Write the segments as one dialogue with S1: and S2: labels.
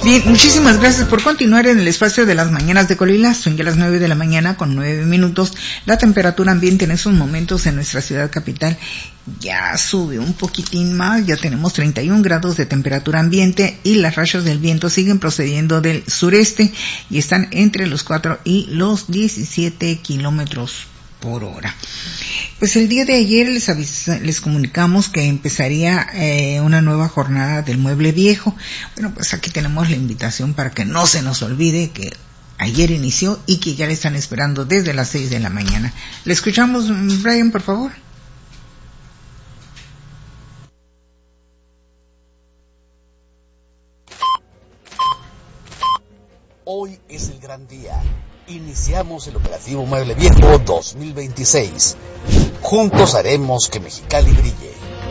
S1: Bien, muchísimas gracias por continuar en el espacio de las mañanas de Colilas. Son ya las 9 de la mañana con 9 minutos. La temperatura ambiente en estos momentos en nuestra ciudad capital ya sube un poquitín más. Ya tenemos 31 grados de temperatura ambiente y las rachas del viento siguen procediendo del sureste y están entre los 4 y los 17 kilómetros por hora. Pues el día de ayer les comunicamos que empezaría una nueva jornada del mueble viejo. Bueno, pues aquí tenemos la invitación para que no se nos olvide que ayer inició y que ya le están esperando desde las 6 de la mañana. Le escuchamos, Brian, por favor.
S2: Hoy es el gran día. Iniciamos el operativo Mueble Viejo 2026. Juntos haremos que Mexicali brille.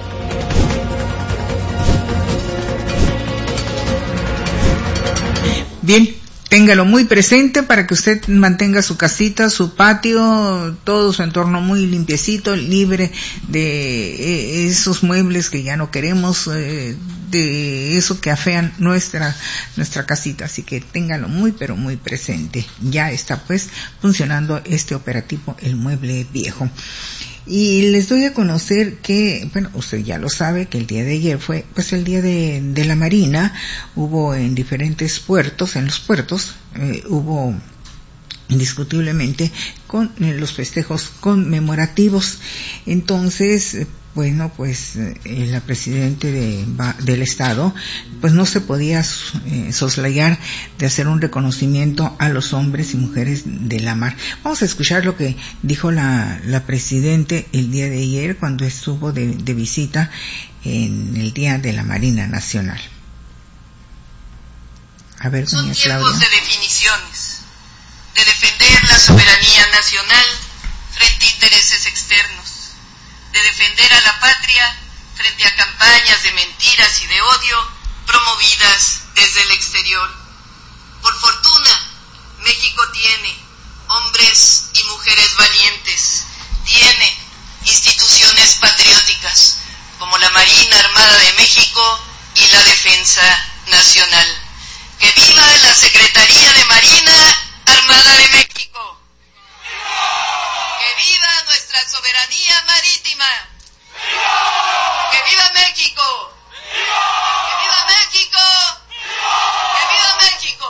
S1: Bien, téngalo muy presente para que usted mantenga su casita, su patio, todo su entorno muy limpiecito, libre de esos muebles que ya no queremos, de eso que afean nuestra casita. Así que téngalo muy pero muy presente. Ya está pues funcionando este operativo El Mueble Viejo. Y les doy a conocer que, bueno, usted ya lo sabe, que el día de ayer fue pues el día de la Marina. Hubo en diferentes puertos, en los puertos, hubo indiscutiblemente con los festejos conmemorativos. Entonces, bueno, pues la presidente del estado pues no se podía soslayar de hacer un reconocimiento a los hombres y mujeres de la mar. Vamos a escuchar lo que dijo la presidente el día de ayer cuando estuvo de visita en el Día de la Marina Nacional. A ver,
S3: son
S1: doña
S3: tiempos
S1: Claudia.
S3: de definiciones, de defender la soberanía nacional frente a intereses externos, de defender a la patria frente a campañas de mentiras y de odio promovidas desde el exterior. Por fortuna, México tiene hombres y mujeres valientes, tiene instituciones patrióticas como la Marina Armada de México y la Defensa Nacional. ¡Que viva la Secretaría de Marina Armada de México! ¡Que viva nuestra soberanía marítima! ¡Que viva México! ¡Que viva México! ¡Que viva México!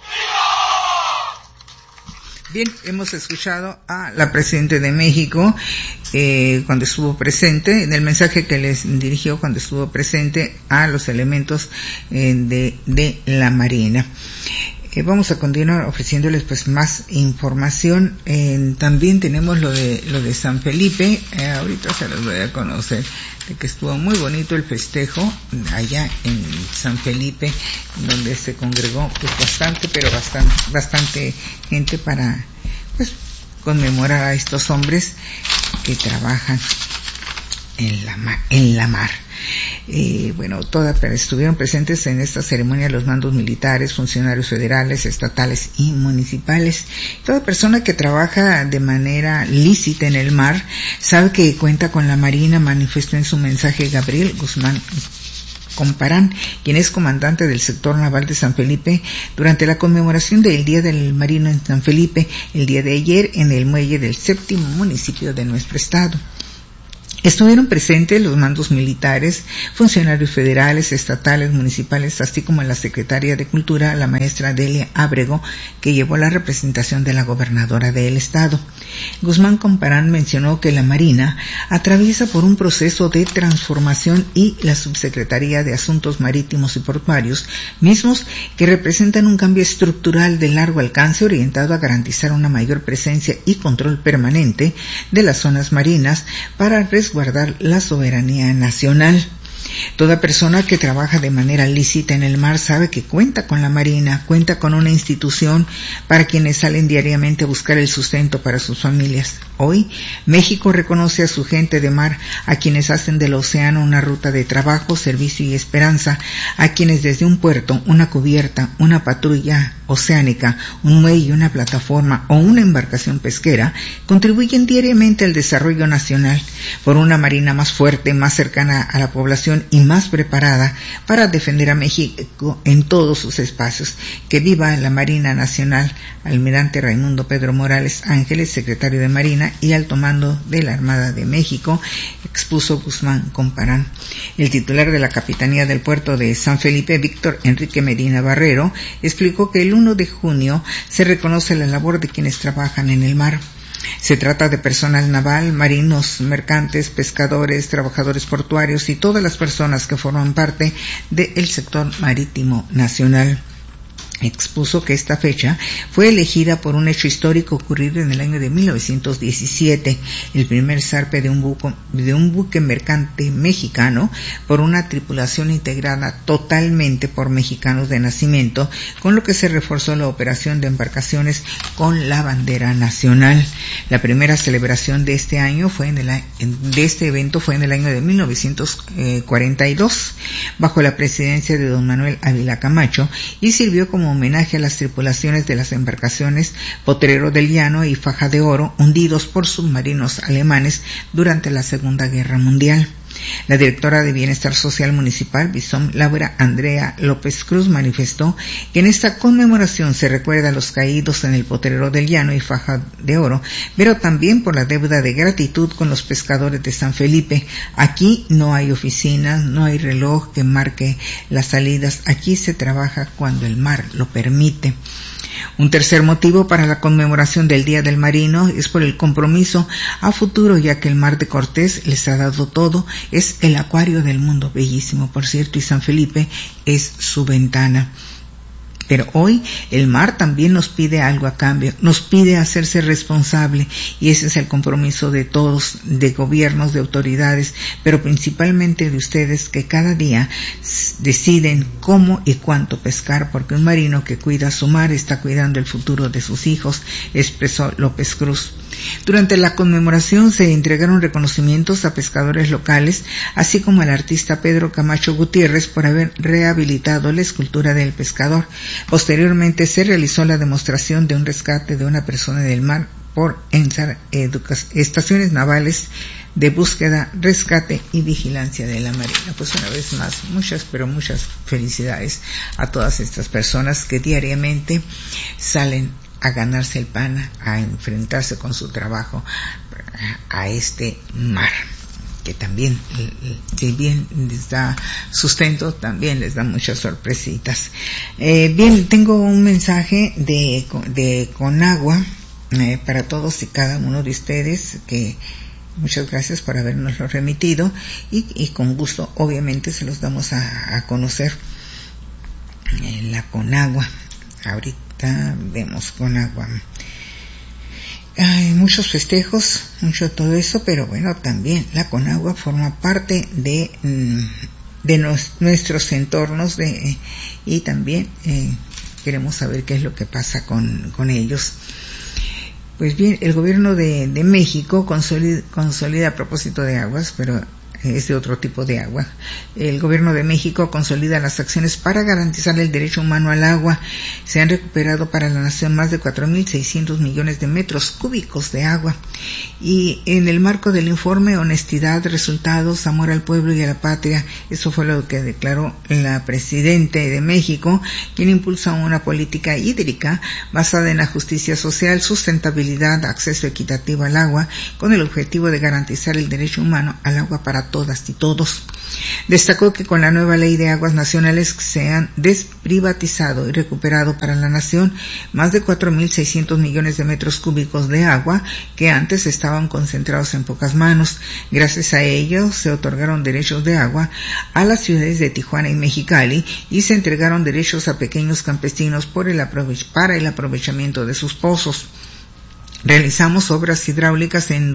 S1: Bien, hemos escuchado a la presidenta de México cuando estuvo presente, en el mensaje que les dirigió cuando estuvo presente a los elementos de la Marina. Vamos a continuar ofreciéndoles pues más información. También tenemos lo de San Felipe. Ahorita se los voy a conocer, de que estuvo muy bonito el festejo allá en San Felipe, donde se congregó pues bastante gente para pues conmemorar a estos hombres que trabajan en la mar. Bueno, estuvieron presentes en esta ceremonia los mandos militares, funcionarios federales, estatales y municipales. Toda persona que trabaja de manera lícita en el mar sabe que cuenta con la Marina, manifestó en su mensaje Gabriel Guzmán Comparán, quien es comandante del sector naval de San Felipe, durante la conmemoración del Día del Marino en San Felipe, el día de ayer en el muelle del 7º municipio de nuestro estado. Estuvieron presentes los mandos militares, funcionarios federales, estatales, municipales, así como la secretaria de Cultura, la maestra Delia Ábrego, que llevó la representación de la gobernadora del estado. Guzmán Comparán mencionó que la Marina atraviesa por un proceso de transformación y la Subsecretaría de Asuntos Marítimos y Portuarios, mismos que representan un cambio estructural de largo alcance orientado a garantizar una mayor presencia y control permanente de las zonas marinas para resguardar la soberanía nacional. Toda persona que trabaja de manera lícita en el mar sabe que cuenta con la Marina, cuenta con una institución para quienes salen diariamente a buscar el sustento para sus familias. Hoy, México reconoce a su gente de mar, a quienes hacen del océano una ruta de trabajo, servicio y esperanza, a quienes desde un puerto, una cubierta, una patrulla, oceánica, un muelle, una plataforma o una embarcación pesquera contribuyen diariamente al desarrollo nacional por una marina más fuerte, más cercana a la población y más preparada para defender a México en todos sus espacios. Que viva la Marina Nacional. Almirante Raimundo Pedro Morales Ángeles, secretario de Marina y alto mando de la Armada de México, expuso Guzmán Comparán. El titular de la Capitanía del Puerto de San Felipe, Víctor Enrique Medina Barrero, explicó que el 1 de junio se reconoce la labor de quienes trabajan en el mar. Se trata de personal naval, marinos, mercantes, pescadores, trabajadores portuarios y todas las personas que forman parte del sector marítimo nacional. Expuso que esta fecha fue elegida por un hecho histórico ocurrido en el año de 1917, el primer zarpe de un buque mercante mexicano por una tripulación integrada totalmente por mexicanos de nacimiento, con lo que se reforzó la operación de embarcaciones con la bandera nacional. La primera celebración de este evento fue en el año de 1942, bajo la presidencia de don Manuel Ávila Camacho, y sirvió como homenaje a las tripulaciones de las embarcaciones Potrero del Llano y Faja de Oro, hundidos por submarinos alemanes durante la Segunda Guerra Mundial. La directora de Bienestar Social Municipal, Bisom Laura Andrea López Cruz, manifestó que en esta conmemoración se recuerda a los caídos en el Potrero del Llano y Faja de Oro, pero también por la deuda de gratitud con los pescadores de San Felipe. Aquí no hay oficinas, no hay reloj que marque las salidas, aquí se trabaja cuando el mar lo permite. Un tercer motivo para la conmemoración del Día del Marino es por el compromiso a futuro, ya que el Mar de Cortés les ha dado todo, es el acuario del mundo, bellísimo por cierto, y San Felipe es su ventana. Pero hoy el mar también nos pide algo a cambio, nos pide hacerse responsable, y ese es el compromiso de todos, de gobiernos, de autoridades, pero principalmente de ustedes, que cada día deciden cómo y cuánto pescar, porque un marino que cuida su mar está cuidando el futuro de sus hijos, expresó López Cruz. Durante la conmemoración se entregaron reconocimientos a pescadores locales, así como al artista Pedro Camacho Gutiérrez por haber rehabilitado la escultura del pescador. Posteriormente se realizó la demostración de un rescate de una persona del mar por estaciones navales de búsqueda, rescate y vigilancia de la Marina. Pues una vez más, muchas felicidades a todas estas personas que diariamente salen a ganarse el pan, a enfrentarse con su trabajo a este mar, que también, si bien les da sustento, también les da muchas sorpresitas. Bien, tengo un mensaje de Conagua para todos y cada uno de ustedes, que muchas gracias por habernoslo remitido, y con gusto obviamente se los damos a conocer. La Conagua, ahorita vemos Conagua. Hay muchos festejos, mucho todo eso, pero bueno, también la Conagua forma parte de nuestros entornos, y también queremos saber qué es lo que pasa con ellos. Pues bien, el gobierno de México consolida a propósito de aguas, pero es de otro tipo de agua. El gobierno de México consolida las acciones para garantizar el derecho humano al agua. Se han recuperado para la nación más de 4.600 millones de metros cúbicos de agua. Y en el marco del informe Honestidad, Resultados, Amor al Pueblo y a la Patria, eso fue lo que declaró la presidenta de México, quien impulsa una política hídrica basada en la justicia social, sustentabilidad, acceso equitativo al agua, con el objetivo de garantizar el derecho humano al agua para todas y todos. Destacó que con la nueva ley de aguas nacionales se han desprivatizado y recuperado para la nación más de 4.600 millones de metros cúbicos de agua que antes estaban concentrados en pocas manos. Gracias a ello se otorgaron derechos de agua a las ciudades de Tijuana y Mexicali, y se entregaron derechos a pequeños campesinos para el aprovechamiento de sus pozos. Realizamos obras hidráulicas en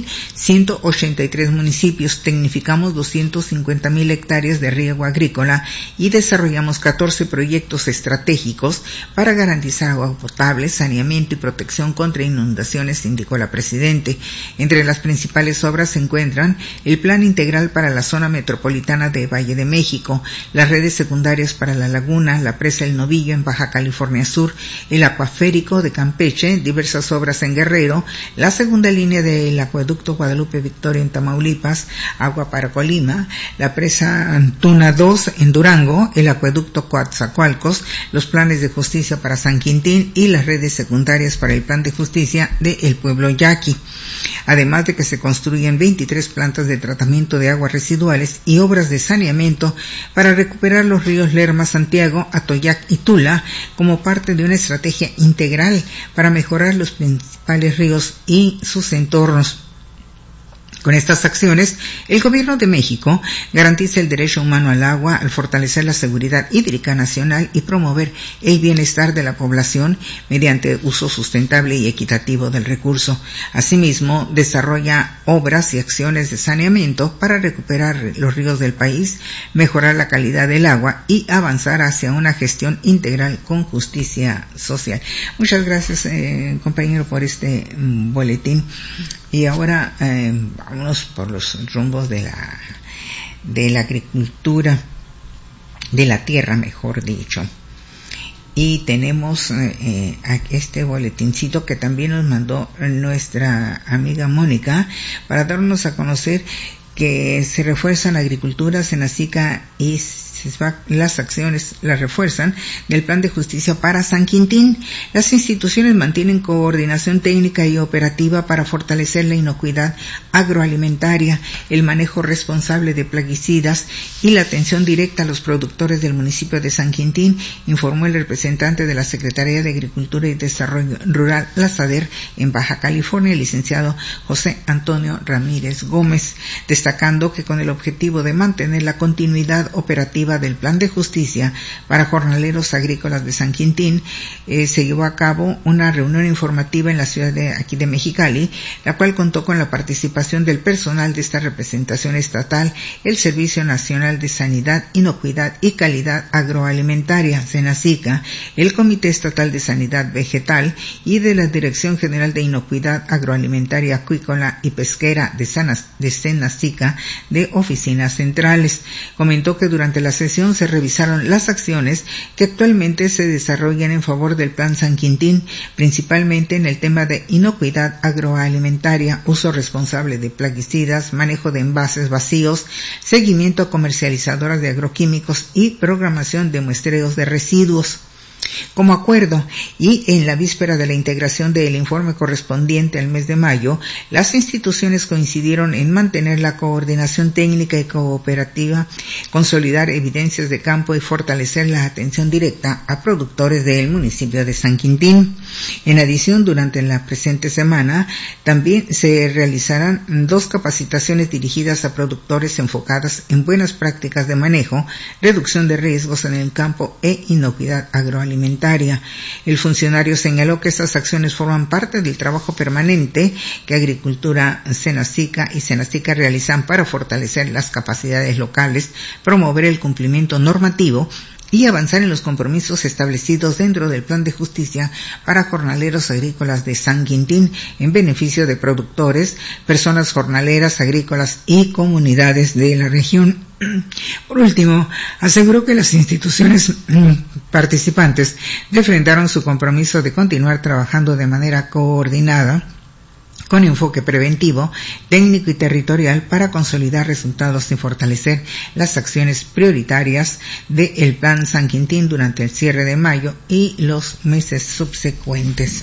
S1: 2.183 municipios, tecnificamos 250.000 hectáreas de riego agrícola y desarrollamos 14 proyectos estratégicos para garantizar agua potable, saneamiento y protección contra inundaciones, indicó la Presidente. Entre las principales obras se encuentran el Plan Integral para la Zona Metropolitana de Valle de México, las redes secundarias para La Laguna, la Presa El Novillo en Baja California Sur, el Acuaférico de Campeche, diversas obras en Guerrero, la segunda línea del acueducto Guadalupe Victoria en Tamaulipas, agua para Colima, la presa Antuna 2 en Durango, el acueducto Coatzacoalcos, los planes de justicia para San Quintín y las redes secundarias para el plan de justicia de El Pueblo Yaqui. Además de que se construyen 23 plantas de tratamiento de aguas residuales y obras de saneamiento para recuperar los ríos Lerma, Santiago, Atoyac y Tula como parte de una estrategia integral para mejorar los principales ríos y sus entornos. Con estas acciones, el Gobierno de México garantiza el derecho humano al agua al fortalecer la seguridad hídrica nacional y promover el bienestar de la población mediante uso sustentable y equitativo del recurso. Asimismo, desarrolla obras y acciones de saneamiento para recuperar los ríos del país, mejorar la calidad del agua y avanzar hacia una gestión integral con justicia social. Muchas gracias, compañero, por este boletín. Y ahora vámonos por los rumbos de la agricultura, de la tierra, mejor dicho. Y tenemos este boletincito que también nos mandó nuestra amiga Mónica para darnos a conocer que se refuerzan la agricultura, Senacica y las acciones las refuerzan del Plan de Justicia para San Quintín. Las instituciones mantienen coordinación técnica y operativa para fortalecer la inocuidad agroalimentaria, el manejo responsable de plaguicidas y la atención directa a los productores del municipio de San Quintín, informó el representante de la Secretaría de Agricultura y Desarrollo Rural, la SADER, en Baja California, el licenciado José Antonio Ramírez Gómez, destacando que con el objetivo de mantener la continuidad operativa del Plan de Justicia para jornaleros agrícolas de San Quintín, se llevó a cabo una reunión informativa en la ciudad de Mexicali, la cual contó con la participación del personal de esta representación estatal, el Servicio Nacional de Sanidad, Inocuidad y Calidad Agroalimentaria, Senacica, el Comité Estatal de Sanidad Vegetal y de la Dirección General de Inocuidad Agroalimentaria, Acuícola y Pesquera de Senacica, de oficinas centrales. Comentó que durante la sesión se revisaron las acciones que actualmente se desarrollan en favor del Plan San Quintín, principalmente en el tema de inocuidad agroalimentaria, uso responsable de plaguicidas, manejo de envases vacíos, seguimiento a comercializadoras de agroquímicos y programación de muestreos de residuos. Como acuerdo y en la víspera de la integración del informe correspondiente al mes de mayo, las instituciones coincidieron en mantener la coordinación técnica y cooperativa, consolidar evidencias de campo y fortalecer la atención directa a productores del municipio de San Quintín. En adición, durante la presente semana, también se realizarán 2 capacitaciones dirigidas a productores enfocadas en buenas prácticas de manejo, reducción de riesgos en el campo e inocuidad agroalimentaria. El funcionario señaló que estas acciones forman parte del trabajo permanente que Agricultura, Senacica y Senacica realizan para fortalecer las capacidades locales, promover el cumplimiento normativo y avanzar en los compromisos establecidos dentro del Plan de Justicia para jornaleros agrícolas de San Quintín en beneficio de productores, personas jornaleras agrícolas y comunidades de la región. Por último, aseguró que las instituciones participantes refrendaron su compromiso de continuar trabajando de manera coordinada con enfoque preventivo, técnico y territorial para consolidar resultados y fortalecer las acciones prioritarias del Plan San Quintín durante el cierre de mayo y los meses subsecuentes.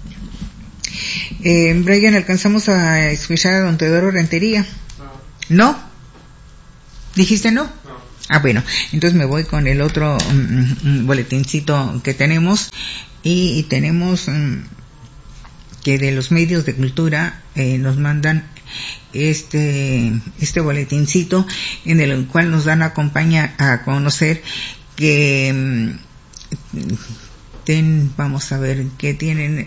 S1: Brian, ¿alcanzamos a escuchar a don Teodoro Rentería? ¿No? ¿Dijiste no? No. Bueno, entonces me voy con el otro boletincito que tenemos y tenemos que de los medios de cultura nos mandan este boletincito en el cual nos dan a conocer que vamos a ver que tienen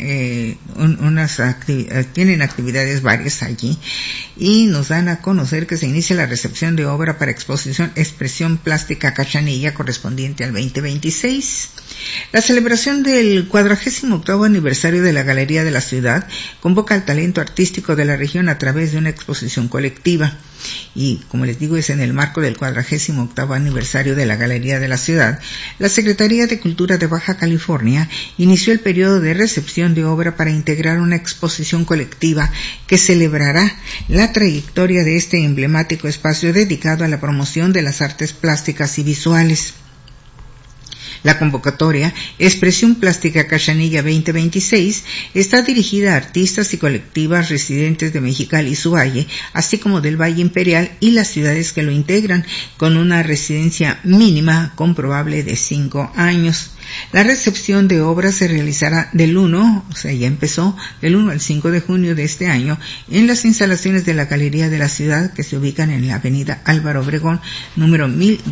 S1: tienen actividades varias allí, y nos dan a conocer que se inicia la recepción de obra para exposición Expresión Plástica Cachanilla correspondiente al 2026. La celebración del 48º aniversario de la Galería de la Ciudad convoca al talento artístico de la región a través de una exposición colectiva. Y, como les digo, es en el marco del 48º aniversario de la Galería de la Ciudad. La Secretaría de Cultura de Baja California inició el periodo de recepción de obra para integrar una exposición colectiva que celebrará la trayectoria de este emblemático espacio dedicado a la promoción de las artes plásticas y visuales. La convocatoria Expresión Plástica Cachanilla 2026 está dirigida a artistas y colectivas residentes de Mexicali y su valle, así como del Valle Imperial y las ciudades que lo integran, con una residencia mínima comprobable de 5 años. La recepción de obras se realizará del 1 al 5 de junio de este año en las instalaciones de la Galería de la Ciudad, que se ubican en la avenida Álvaro Obregón, número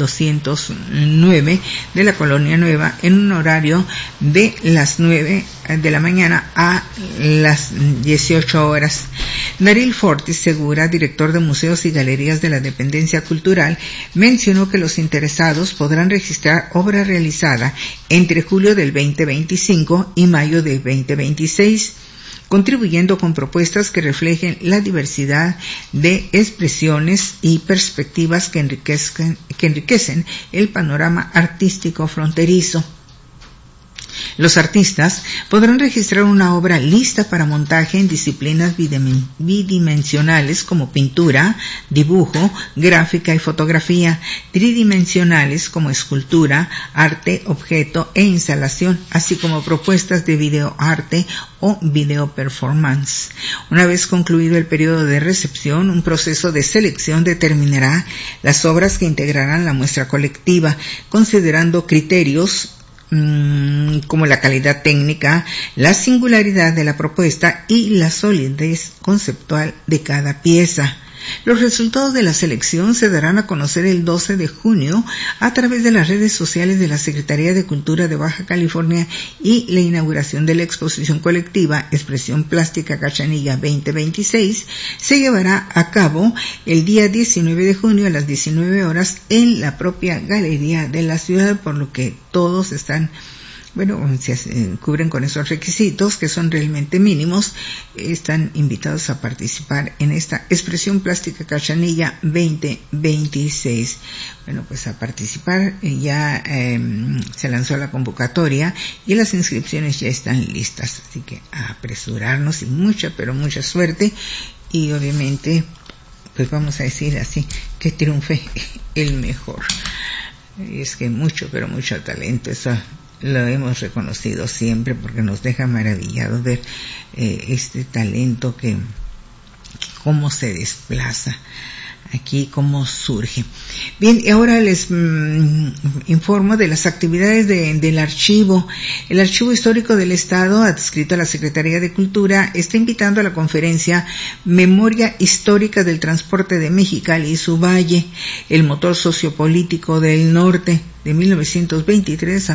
S1: 1209 de la Colonia Nueva, en un horario de las 9 de la mañana a las 18 horas. Daryl Fortis Segura, director de Museos y Galerías de la Dependencia Cultural, mencionó que los interesados podrán registrar obra realizada entre julio del 2025 y mayo del 2026, contribuyendo con propuestas que reflejen la diversidad de expresiones y perspectivas que enriquecen el panorama artístico fronterizo. Los artistas podrán registrar una obra lista para montaje en disciplinas bidimensionales como pintura, dibujo, gráfica y fotografía, tridimensionales como escultura, arte, objeto e instalación, así como propuestas de videoarte o video performance. Una vez concluido el periodo de recepción, un proceso de selección determinará las obras que integrarán la muestra colectiva, considerando criterios como la calidad técnica, la singularidad de la propuesta y la solidez conceptual de cada pieza. Los resultados de la selección se darán a conocer el 12 de junio a través de las redes sociales de la Secretaría de Cultura de Baja California, y la inauguración de la exposición colectiva Expresión Plástica Cachanilla 2026 se llevará a cabo el día 19 de junio a las 19 horas en la propia Galería de la Ciudad, por lo que todos están se cubren con esos requisitos, que son realmente mínimos. Están invitados a participar en esta Expresión Plástica Cachanilla 2026. A participar. Ya se lanzó la convocatoria y las inscripciones ya están listas, así que a apresurarnos y mucha suerte, y obviamente vamos a decir así, que triunfe el mejor. Es que mucho talento, eso lo hemos reconocido siempre, porque nos deja maravillados ver este talento que cómo se desplaza aquí, cómo surge. Bien, y ahora les informo de las actividades del archivo. El Archivo Histórico del Estado, adscrito a la Secretaría de Cultura, está invitando a la conferencia Memoria Histórica del Transporte de Mexicali y su Valle, el motor sociopolítico del norte, de 1923 a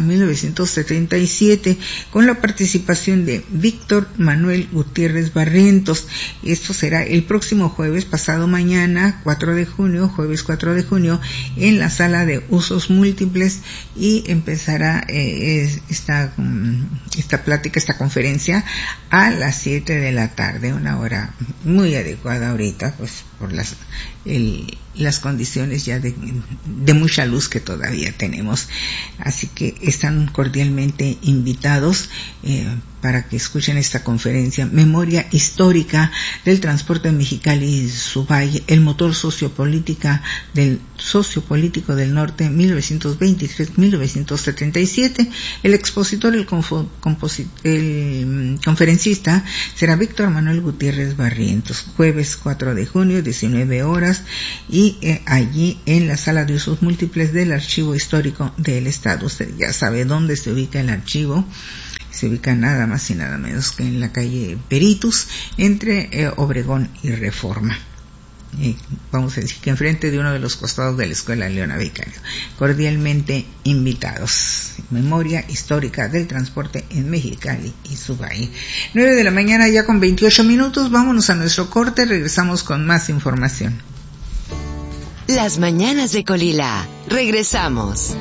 S1: 1977, con la participación de Víctor Manuel Gutiérrez Barrientos. Esto será el próximo jueves, pasado mañana, 4 de junio, jueves 4 de junio, en la sala de usos múltiples, y empezará esta plática, esta conferencia, a las 7 de la tarde, una hora muy adecuada ahorita, pues por las condiciones ya de mucha luz que todavía tenemos. Así que están cordialmente invitados para que escuchen esta conferencia, Memoria Histórica del Transporte de Mexicali y su Valle, el motor sociopolítico del norte, 1923-1977. El expositor, el conferencista será Víctor Manuel Gutiérrez Barrientos, jueves 4 de junio, 19 horas, y allí en la sala de usos múltiples del Archivo Histórico del Estado. Usted ya sabe dónde se ubica el archivo. Se ubica nada más y nada menos que en la calle Peritus, entre Obregón y Reforma. vamos a decir que enfrente de uno de los costados de la Escuela Leona Vicario. Cordialmente invitados. Memoria histórica del transporte en Mexicali y su valle. 9 de la mañana ya con 28 minutos. Vámonos a nuestro corte. Regresamos con más información.
S4: Las mañanas de Colila. Regresamos.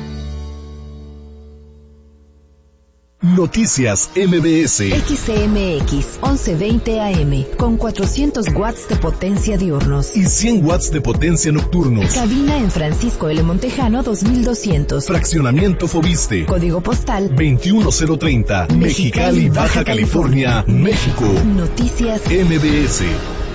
S5: Noticias MBS.
S6: XCMX 1120 AM con 400 watts de potencia diurnos
S5: y 100 watts de potencia nocturnos.
S6: Cabina en Francisco L. Montejano 2200.
S5: Fraccionamiento Fobiste.
S6: Código postal
S5: 21030. Mexicali, Baja California, México.
S6: Noticias
S5: MBS.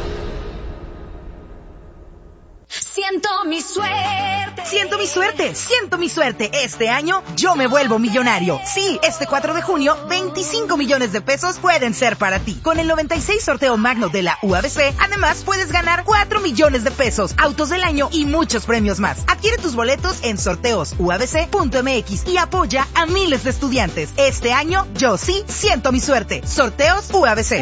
S7: Siento mi suerte. Siento mi suerte. Siento mi suerte. Este año yo me vuelvo millonario. Sí, este 4 de junio, 25 millones de pesos pueden ser para ti. Con el 96 sorteo magno de la UABC, además puedes ganar 4 millones de pesos, autos del año y muchos premios más. Adquiere tus boletos en sorteosuabc.mx y apoya a miles de estudiantes. Este año yo sí siento mi suerte. Sorteos UABC.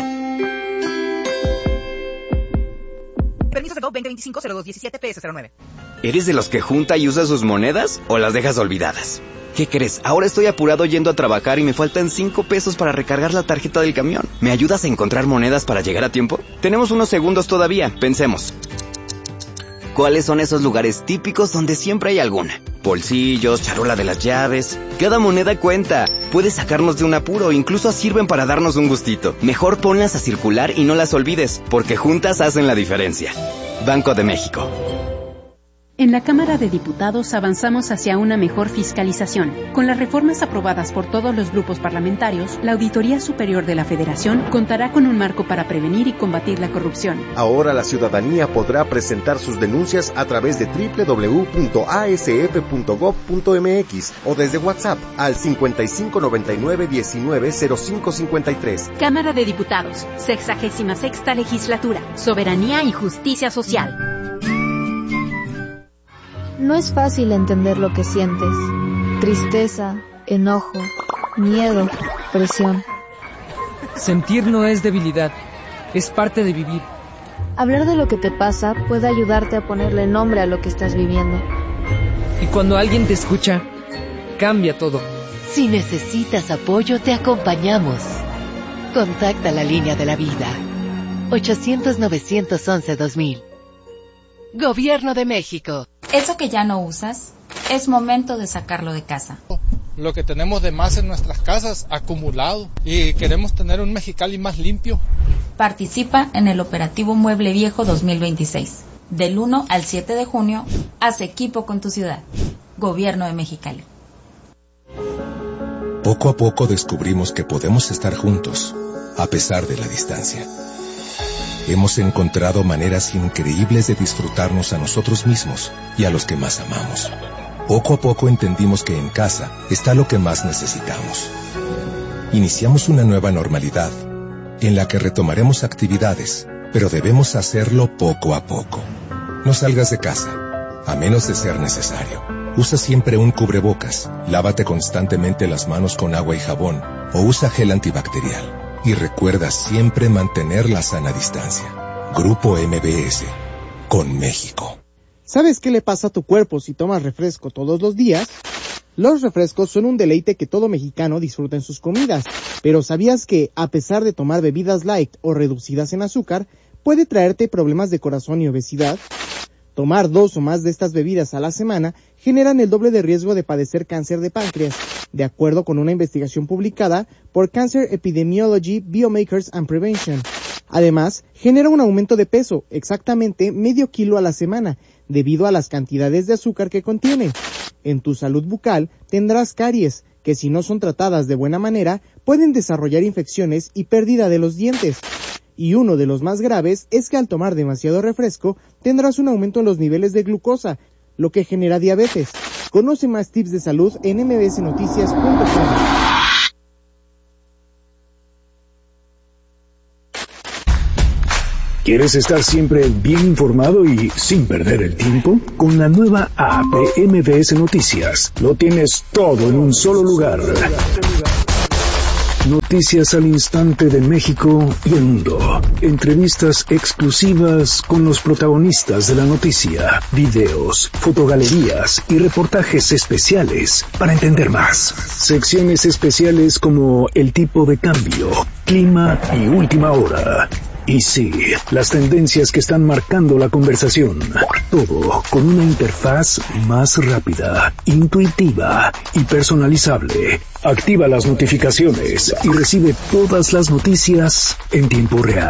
S7: Permiso de 2025-0217-PS09.
S8: ¿Eres de los que junta y usa sus monedas o las dejas olvidadas? ¿Qué crees? Ahora estoy apurado yendo a trabajar y me faltan 5 pesos para recargar la tarjeta del camión. ¿Me ayudas a encontrar monedas para llegar a tiempo? Tenemos unos segundos todavía, pensemos. ¿Cuáles son esos lugares típicos donde siempre hay alguna? Bolsillos, charola de las llaves. Cada moneda cuenta. Puede sacarnos de un apuro, incluso sirven para darnos un gustito. Mejor ponlas a circular y no las olvides, porque juntas hacen la diferencia. Banco de México.
S9: En la Cámara de Diputados avanzamos hacia una mejor fiscalización. Con las reformas aprobadas por todos los grupos parlamentarios, la Auditoría Superior de la Federación contará con un marco para prevenir y combatir la corrupción.
S10: Ahora la ciudadanía podrá presentar sus denuncias a través de www.asf.gov.mx o desde WhatsApp al 5599-190553.
S9: Cámara de Diputados, 66ª Legislatura, Soberanía y Justicia Social.
S11: No es fácil entender lo que sientes. Tristeza, enojo, miedo, presión.
S12: Sentir no es debilidad, es parte de vivir.
S11: Hablar de lo que te pasa puede ayudarte a ponerle nombre a lo que estás viviendo.
S12: Y cuando alguien te escucha, cambia todo.
S4: Si necesitas apoyo, te acompañamos. Contacta la línea de la vida. 800-911-2000. Gobierno de México.
S13: Eso que ya no usas, es momento de sacarlo de casa.
S14: Lo que tenemos de más en nuestras casas, acumulado, y queremos tener un Mexicali más limpio.
S13: Participa en el Operativo Mueble Viejo 2026. Del 1 al 7 de junio, haz equipo con tu ciudad. Gobierno de Mexicali.
S15: Poco a poco descubrimos que podemos estar juntos, a pesar de la distancia. Hemos encontrado maneras increíbles de disfrutarnos a nosotros mismos y a los que más amamos. Poco a poco entendimos que en casa está lo que más necesitamos. Iniciamos una nueva normalidad, en la que retomaremos actividades, pero debemos hacerlo poco a poco. No salgas de casa, a menos de ser necesario. Usa siempre un cubrebocas, lávate constantemente las manos con agua y jabón, o usa gel antibacterial. Y recuerda siempre mantener la sana distancia. Grupo MBS, con México.
S16: ¿Sabes qué le pasa a tu cuerpo si tomas refresco todos los días? Los refrescos son un deleite que todo mexicano disfruta en sus comidas. Pero ¿sabías que, a pesar de tomar bebidas light o reducidas en azúcar, puede traerte problemas de corazón y obesidad? Tomar 2 o más de estas bebidas a la semana generan el doble de riesgo de padecer cáncer de páncreas, de acuerdo con una investigación publicada por Cancer Epidemiology, Biomarkers and Prevention. Además, genera un aumento de peso, exactamente medio kilo a la semana, debido a las cantidades de azúcar que contiene. En tu salud bucal tendrás caries, que si no son tratadas de buena manera, pueden desarrollar infecciones y pérdida de los dientes. Y uno de los más graves es que al tomar demasiado refresco tendrás un aumento en los niveles de glucosa, lo que genera diabetes. Conoce más tips de salud en mbsnoticias.com.
S5: ¿Quieres estar siempre bien informado y sin perder el tiempo? Con la nueva app de MBS Noticias, lo tienes todo en un solo lugar. Noticias al instante de México y el mundo. Entrevistas exclusivas con los protagonistas de la noticia. Videos, fotogalerías y reportajes especiales para entender más. Secciones especiales como el tipo de cambio, clima y última hora. Y sí, las tendencias que están marcando la conversación. Todo con una interfaz más rápida, intuitiva y personalizable. Activa las notificaciones y recibe todas las noticias en tiempo real.